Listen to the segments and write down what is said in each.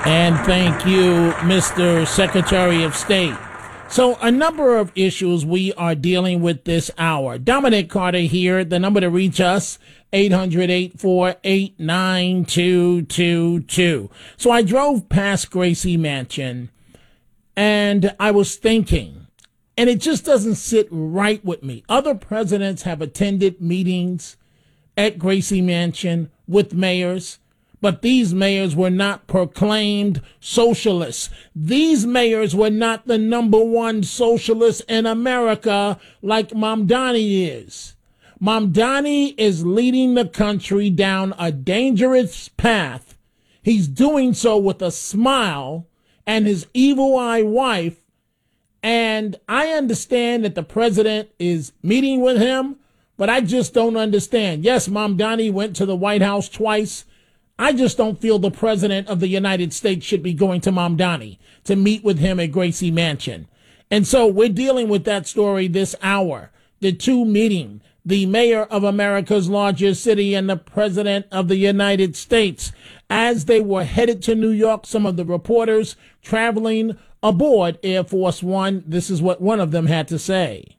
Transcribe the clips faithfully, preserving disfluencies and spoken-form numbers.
And thank you, Mister Secretary of State. So a number of issues we are dealing with this hour. Dominic Carter here. The number to reach us, eight hundred, eight four eight, nine two two two. So I drove past Gracie Mansion and I was thinking, and it just doesn't sit right with me. Other presidents have attended meetings at Gracie Mansion with mayors, but these mayors were not proclaimed socialists. These mayors were not the number one socialist in America like Mamdani is. Mamdani is leading the country down a dangerous path. He's doing so with a smile and his evil eye wife. And I understand that the president is meeting with him, but I just don't understand. Yes, Mamdani went to the White House twice. I just don't feel the president of the United States should be going to Mamdani to meet with him at Gracie Mansion. And so we're dealing with that story this hour. The two meeting, the mayor of America's largest city and the president of the United States. As they were headed to New York, some of the reporters traveling aboard Air Force One, this is what one of them had to say.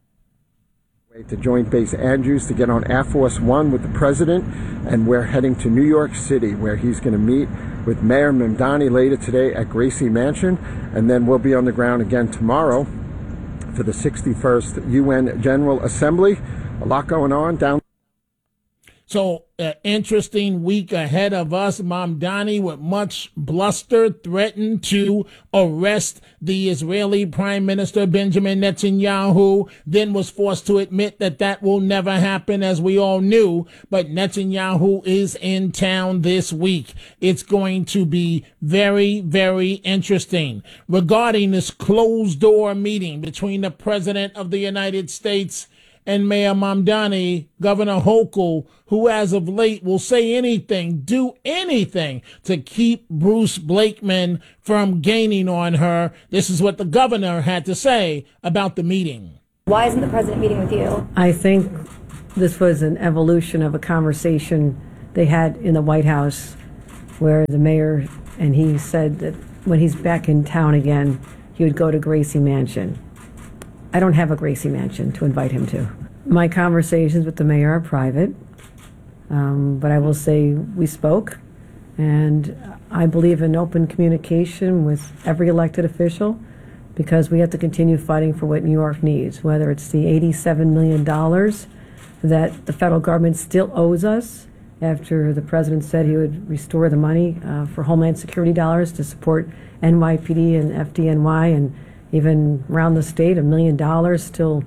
To Joint Base Andrews to get on Air Force One with the president, and we're heading to New York City where he's going to meet with Mayor Mamdani later today at Gracie Mansion, and then we'll be on the ground again tomorrow for the sixty-first U N General Assembly. A lot going on down. So, uh, interesting week ahead of us. Mamdani, with much bluster, threatened to arrest the Israeli Prime Minister Benjamin Netanyahu, then was forced to admit that that will never happen, as we all knew. But Netanyahu is in town this week. It's going to be very, very interesting regarding this closed-door meeting between the President of the United States and Mayor Mamdani. Governor Hochul, who as of late will say anything, do anything to keep Bruce Blakeman from gaining on her. This is what the governor had to say about the meeting. Why isn't the president meeting with you? I think this was an evolution of a conversation they had in the White House where the mayor and he said that when he's back in town again, he would go to Gracie Mansion. I don't have a Gracie Mansion to invite him to. My conversations with the mayor are private, um, but I will say we spoke, and I believe in open communication with every elected official because we have to continue fighting for what New York needs, whether it's the eighty-seven million dollars that the federal government still owes us after the president said he would restore the money uh, for Homeland Security dollars to support N Y P D and F D N Y, and even around the state, a million dollars still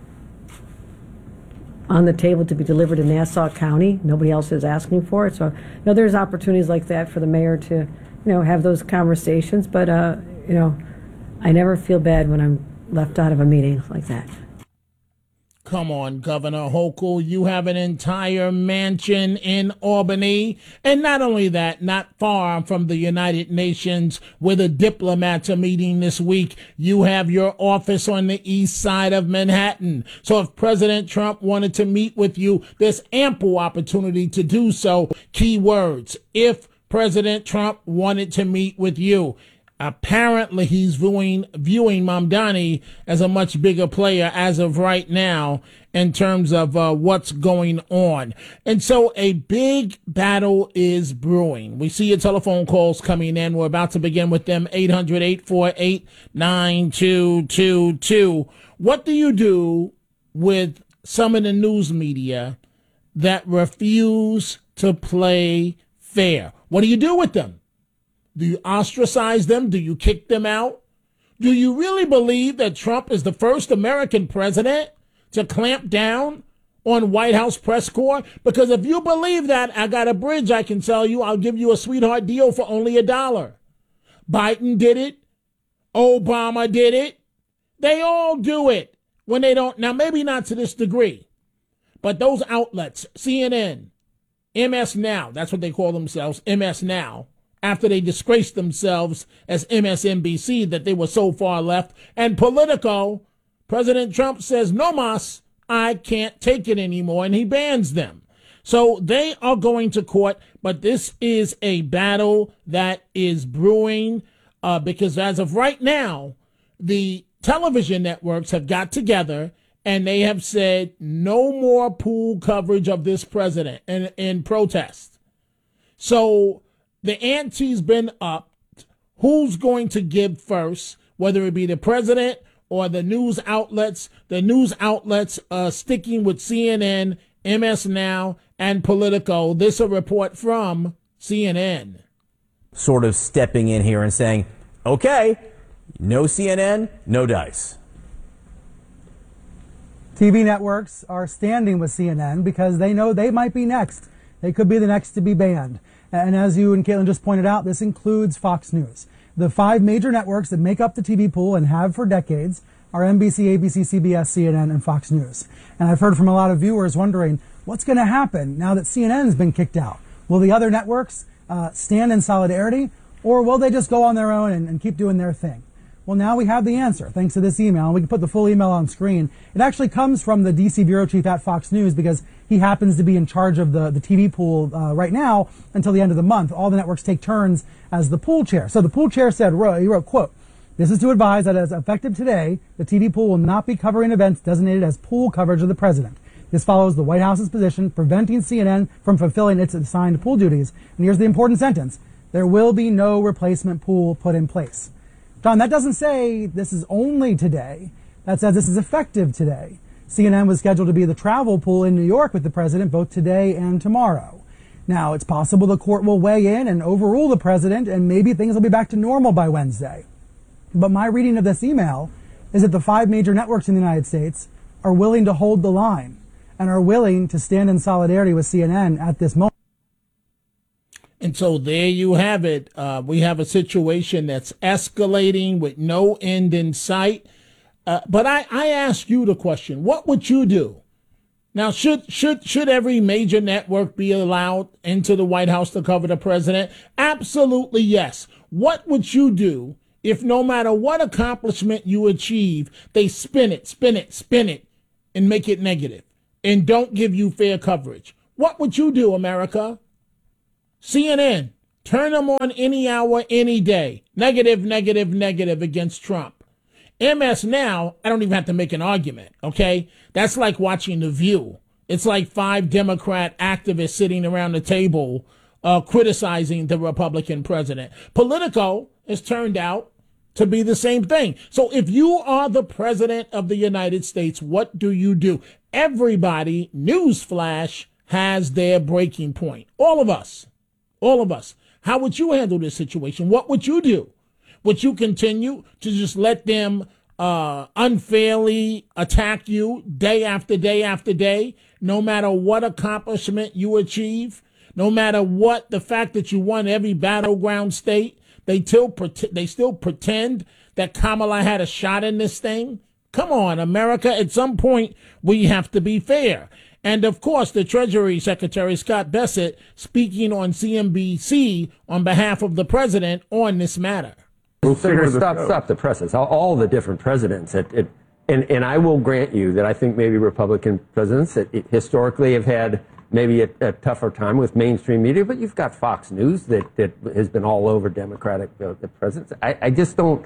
on the table to be delivered to Nassau County. Nobody else is asking for it. So, you know, there's opportunities like that for the mayor to, you know, have those conversations. But, uh, you know, I never feel bad when I'm left out of a meeting like that. Come on, Governor Hochul, you have an entire mansion in Albany. And not only that, not far from the United Nations where the diplomats are meeting this week, you have your office on the east side of Manhattan. So if President Trump wanted to meet with you, there's ample opportunity to do so. Key words, if President Trump wanted to meet with you. Apparently, he's viewing viewing Mamdani as a much bigger player as of right now in terms of uh, what's going on. And so a big battle is brewing. We see your telephone calls coming in. We're about to begin with them. eight hundred, eight four eight, nine two two two. What do you do with some of the news media that refuse to play fair? What do you do with them? Do you ostracize them? Do you kick them out? Do you really believe that Trump is the first American president to clamp down on White House press corps? Because if you believe that, I got a bridge I can sell you. I'll give you a sweetheart deal for only a dollar. Biden did it. Obama did it. They all do it when they don't. Now, maybe not to this degree, but those outlets, C N N, M S Now, that's what they call themselves, M S Now, after they disgraced themselves as M S N B C that they were so far left, and Politico, President Trump says, no mas, I can't take it anymore, and he bans them. So they are going to court, but this is a battle that is brewing uh, because as of right now, the television networks have got together and they have said no more pool coverage of this president in, in protest. So the ante's been upped. Who's going to give first, whether it be the president or the news outlets? The news outlets uh, sticking with C N N, M S Now, and Politico. This is a report from C N N. Sort of stepping in here and saying, okay, no C N N, no dice. T V networks are standing with C N N because they know they might be next. They could be the next to be banned. And as you and Caitlin just pointed out, this includes Fox News. The five major networks that make up the T V pool and have for decades are N B C, A B C, C B S, C N N, and Fox News. And I've heard from a lot of viewers wondering, what's going to happen now that C N N has been kicked out? Will the other networks uh, stand in solidarity, or will they just go on their own and, and keep doing their thing? Well, now we have the answer, thanks to this email. We can put the full email on screen. It actually comes from the D C bureau chief at Fox News because he happens to be in charge of the, the T V pool uh, right now until the end of the month. All the networks take turns as the pool chair. So the pool chair said, he wrote, quote, "This is to advise that as effective today, the T V pool will not be covering events designated as pool coverage of the president. This follows the White House's position preventing C N N from fulfilling its assigned pool duties." And here's the important sentence: "There will be no replacement pool put in place." John, that doesn't say this is only today. That says this is effective today. C N N was scheduled to be the travel pool in New York with the president both today and tomorrow. Now, it's possible the court will weigh in and overrule the president, and maybe things will be back to normal by Wednesday. But my reading of this email is that the five major networks in the United States are willing to hold the line and are willing to stand in solidarity with C N N at this moment. And so there you have it. Uh, we have a situation that's escalating with no end in sight. Uh, but I, I ask you the question, what would you do? Now, should should should every major network be allowed into the White House to cover the president? Absolutely, yes. What would you do if no matter what accomplishment you achieve, they spin it, spin it, spin it, and make it negative and don't give you fair coverage? What would you do, America? C N N, turn them on any hour, any day. Negative, negative, negative against Trump. M S Now, I don't even have to make an argument, okay? That's like watching The View. It's like five Democrat activists sitting around the table uh, criticizing the Republican president. Politico has turned out to be the same thing. So if you are the president of the United States, what do you do? Everybody, newsflash, has their breaking point. All of us. All of us. How would you handle this situation? What would you do? Would you continue to just let them uh, unfairly attack you day after day after day, no matter what accomplishment you achieve, no matter what the fact that you won every battleground state, they still pre- they still pretend that Kamala had a shot in this thing? Come on, America. At some point, we have to be fair. And, of course, the Treasury Secretary, Scott Bessent, speaking on C N B C on behalf of the president on this matter. Well, Senator, stop, stop the presses. All, all the different presidents. It, it, and, and I will grant you that I think maybe Republican presidents that it, historically have had maybe a, a tougher time with mainstream media, but you've got Fox News that, that has been all over Democratic uh, the presidents. I, I just don't.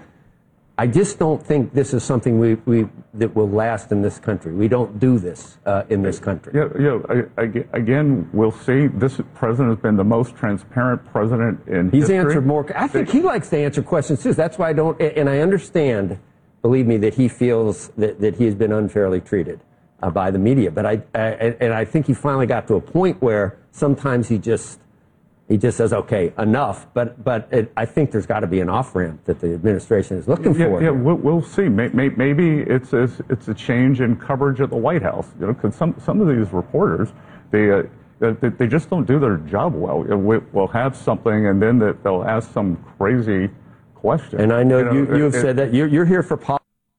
I just don't think this is something we, we that will last in this country. We don't do this uh, in this country. Yeah, yeah. I, I, again, we'll see. This president has been the most transparent president in He's history. answered more. I think he likes to answer questions too. That's why I don't. And I understand, believe me, that he feels that, that he has been unfairly treated uh, by the media. But I, I and I think he finally got to a point where sometimes he just. He just says, okay, enough. But but it, I think there's got to be an off-ramp that the administration is looking yeah, for. Yeah, we'll, we'll see. Maybe it's a, it's a change in coverage at the White House. You know, because some some of these reporters, they, uh, they they just don't do their job well. We'll have something, and then they'll ask some crazy question. And I know you, know, you, you have it, said that you're you're here for politics.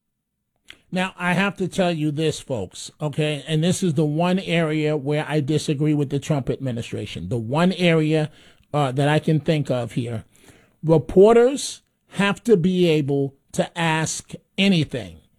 Now, I have to tell you this, folks, okay, and this is the one area where I disagree with the Trump administration. The one area uh, that I can think of here. Reporters have to be able to ask anything.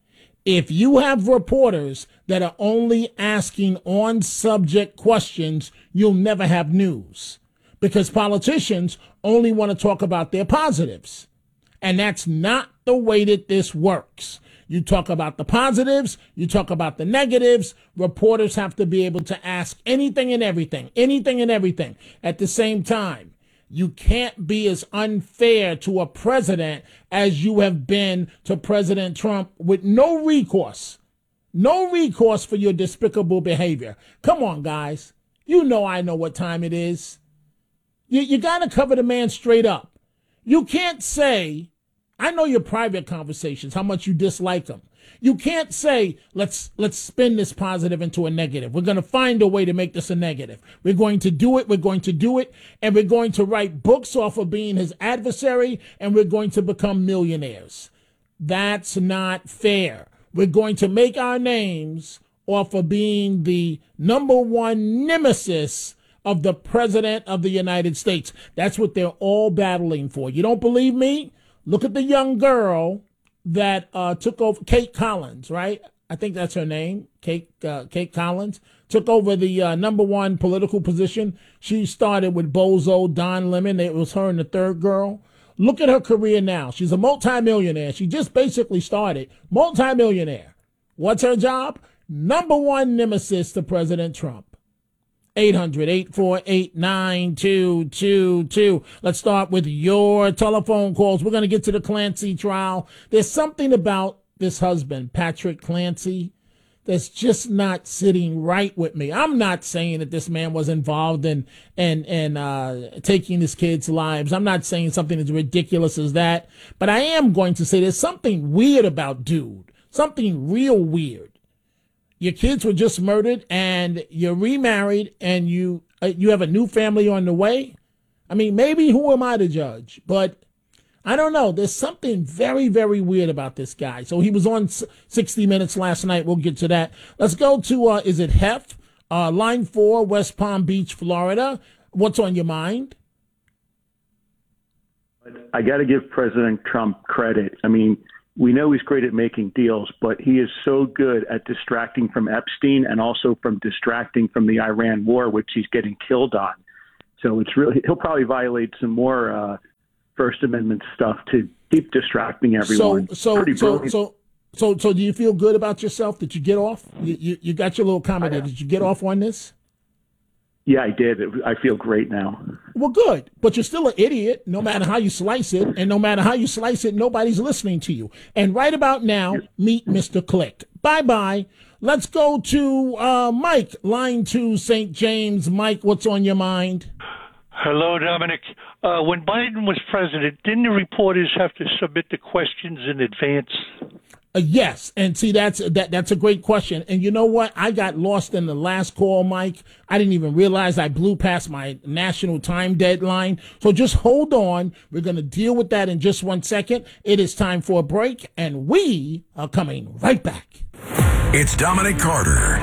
If you have reporters that are only asking on subject questions, you'll never have news, because politicians only want to talk about their positives. And that's not the way that this works. You talk about the positives, you talk about the negatives. Reporters have to be able to ask anything and everything, anything and everything at the same time. You can't be as unfair to a president as you have been to President Trump, with no recourse, no recourse for your despicable behavior. Come on, guys. You know I know what time it is. You, you got to cover the man straight up. You can't say, I know your private conversations, how much you dislike him. You can't say, let's let's spin this positive into a negative. We're going to find a way to make this a negative. We're going to do it. We're going to do it. And we're going to write books off of being his adversary. And we're going to become millionaires. That's not fair. We're going to make our names off of being the number one nemesis of the president of the United States. That's what they're all battling for. You don't believe me? Look at the young girl that uh, took over, Kate Collins, right? I think that's her name, Kate uh, Kate Collins, took over the uh, number one political position. She started with Bozo, Don Lemon. It was her and the third girl. Look at her career now. She's a multimillionaire. She just basically started multimillionaire. What's her job? Number one nemesis to President Trump. eight hundred, eight four eight, nine two two two. Let's start with your telephone calls. We're going to get to the Clancy trial. There's something about this husband, Patrick Clancy, that's just not sitting right with me. I'm not saying that this man was involved in and and uh, taking his kids' lives. I'm not saying something as ridiculous as that. But I am going to say there's something weird about dude, something real weird. Your kids were just murdered, and you're remarried, and you uh, you have a new family on the way. I mean, maybe who am I to judge? But I don't know. There's something very, very weird about this guy. So he was on sixty minutes last night. We'll get to that. Let's go to, uh, is it Hef? Uh, line four, West Palm Beach, Florida. What's on your mind? I got to give President Trump credit. I mean, we know he's great at making deals, but he is so good at distracting from Epstein and also from distracting from the Iran war, which he's getting killed on. So it's really, he'll probably violate some more uh, First Amendment stuff to keep distracting everyone. So, so, Pretty so, brilliant. so, so, so, do you feel good about yourself? Did you get off? You, you, you got your little comment there. Did you get off on this? Yeah, I did. I feel great now. Well, good. But you're still an idiot, no matter how you slice it. And no matter how you slice it, nobody's listening to you. And right about now, meet Mister Click. Bye-bye. Let's go to uh, Mike, line two, Saint James. Mike, what's on your mind? Hello, Dominic. Uh, when Biden was president, didn't the reporters have to submit the questions in advance? Uh, yes, and see, that's that. That's a great question. And you know what? I got lost in the last call, Mike. I didn't even realize I blew past my national time deadline. So just hold on. We're going to deal with that in just one second. It is time for a break, and we are coming right back. It's Dominic Carter.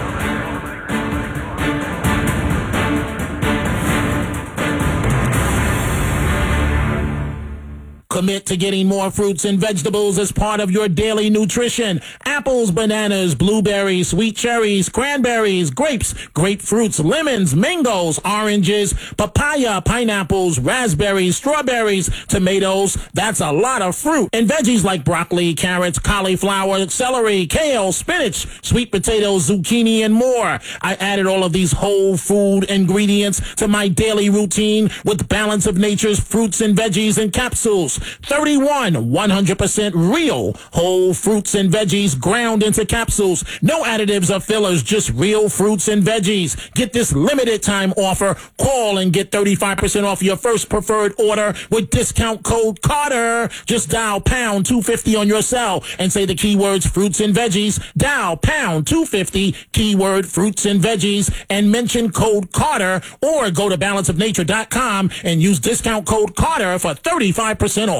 Commit to getting more fruits and vegetables as part of your daily nutrition. Apples, bananas, blueberries, sweet cherries, cranberries, grapes, grapefruits, lemons, mangoes, oranges, papaya, pineapples, raspberries, strawberries, tomatoes. That's a lot of fruit. And veggies like broccoli, carrots, cauliflower, celery, kale, spinach, sweet potatoes, zucchini, and more. I added all of these whole food ingredients to my daily routine with Balance of Nature's fruits and veggies in capsules. thirty-one one hundred percent real whole fruits and veggies ground into capsules. No additives or fillers, just real fruits and veggies. Get this limited time offer. Call and get thirty-five percent off your first preferred order with discount code Carter. Just dial pound two fifty on your cell and say the keywords fruits and veggies. Dial pound two fifty, keyword fruits and veggies, and mention code Carter, or go to balance of nature dot com and use discount code Carter for thirty-five percent off.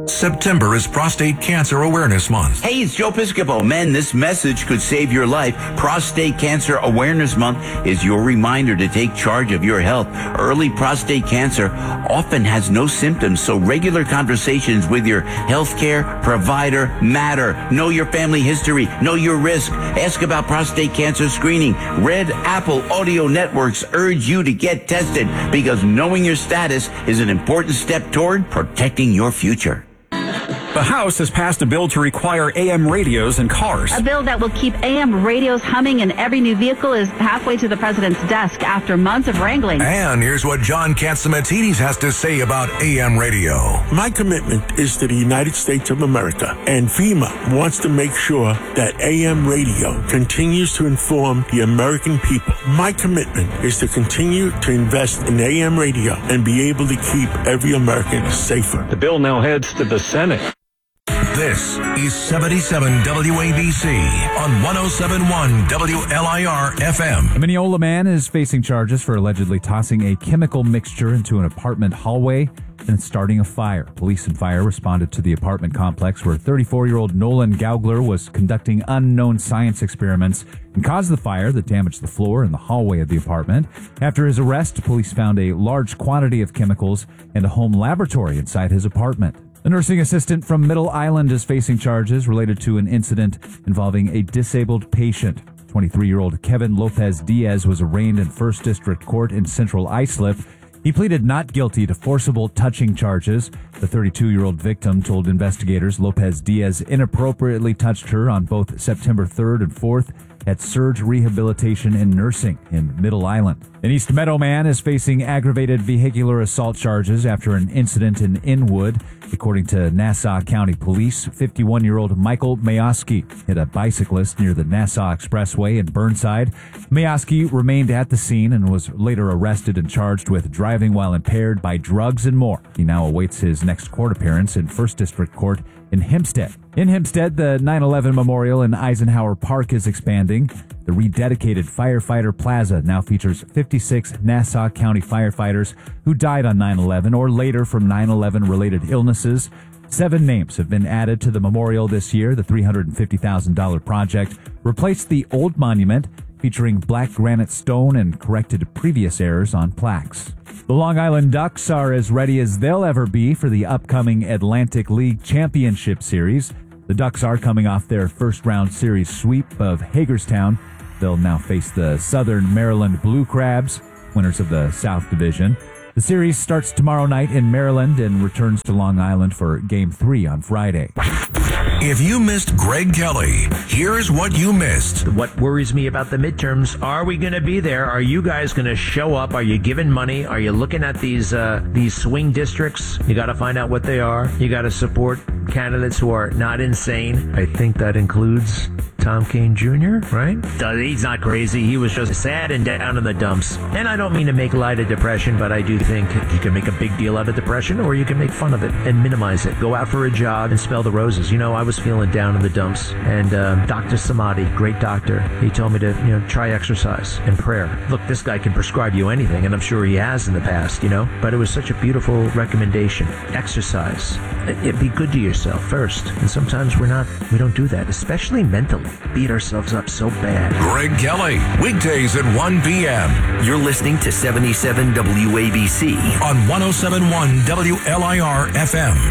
September is Prostate Cancer Awareness Month. Hey, it's Joe Piscopo. Men, this message could save your life. Prostate Cancer Awareness Month is your reminder to take charge of your health. Early prostate cancer often has no symptoms, so regular conversations with your healthcare provider matter. Know your family history. Know your risk. Ask about prostate cancer screening. Red Apple Audio Networks urge you to get tested because knowing your status is an important step toward protecting your future. The House has passed a bill to require A M radios in cars. A bill that will keep A M radios humming in every new vehicle is halfway to the president's desk after months of wrangling. And here's what John Catsimatidis has to say about A M radio. My commitment is to the United States of America, and FEMA wants to make sure that A M radio continues to inform the American people. My commitment is to continue to invest in A M radio and be able to keep every American safer. The bill now heads to the Senate. This is seventy-seven W A B C on one oh seven point one W L I R F M. A Mineola man is facing charges for allegedly tossing a chemical mixture into an apartment hallway and starting a fire. Police and fire responded to the apartment complex where thirty-four-year-old Nolan Gaugler was conducting unknown science experiments and caused the fire that damaged the floor and the hallway of the apartment. After his arrest, police found a large quantity of chemicals and a home laboratory inside his apartment. A nursing assistant from Middle Island is facing charges related to an incident involving a disabled patient. twenty-three-year-old Kevin Lopez Diaz was arraigned in First District Court in Central Islip. He pleaded not guilty to forcible touching charges. The thirty-two-year-old victim told investigators Lopez Diaz inappropriately touched her on both September third and fourth at Surge Rehabilitation and Nursing in Middle Island. An East Meadow man is facing aggravated vehicular assault charges after an incident in Inwood. According to Nassau County Police, fifty-one-year-old Michael Mayoski hit a bicyclist near the Nassau Expressway in Burnside. Mayoski remained at the scene and was later arrested and charged with driving while impaired by drugs and more. He now awaits his next court appearance in First District Court in Hempstead. In Hempstead, the nine eleven Memorial in Eisenhower Park is expanding. The rededicated Firefighter Plaza now features fifty-six Nassau County firefighters who died on nine eleven or later from nine eleven related illnesses. Seven names have been added to the memorial this year. The three hundred fifty thousand dollars project replaced the old monument featuring black granite stone and corrected previous errors on plaques. The Long Island Ducks are as ready as they'll ever be for the upcoming Atlantic League Championship Series. The Ducks are coming off their first-round series sweep of Hagerstown. They'll now face the Southern Maryland Blue Crabs, winners of the South Division. The series starts tomorrow night in Maryland and returns to Long Island for Game three on Friday. If you missed Greg Kelly, here's what you missed. What worries me about the midterms, are we going to be there? Are you guys going to show up? Are you giving money? Are you looking at these uh, these swing districts? You got to find out what they are. You got to support candidates who are not insane. I think that includes Tom Kean Junior, right? He's not crazy. He was just sad and down in the dumps. And I don't mean to make light of depression, but I do think you can make a big deal out of depression, or you can make fun of it and minimize it. Go out for a jog and smell the roses. You know, I was feeling down in the dumps, and um, Doctor Samadi, great doctor, he told me to, you know, try exercise and prayer. Look, this guy can prescribe you anything, and I'm sure he has in the past, you know, but it was such a beautiful recommendation. Exercise. It, be good to yourself first, and sometimes we're not, we don't do that, especially mentally. Beat ourselves up so bad. Greg Kelly, weekdays at one p.m. You're listening to seventy-seven W A B C on one oh seven point one W L I R F M.